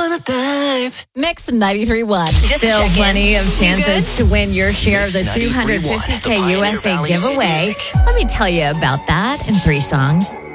Mix 93.1. Still plenty of chances to win your share of the Mix 93.1, the $250K Pioneer USA Valley giveaway. Music. Let me tell you about that in 3 songs.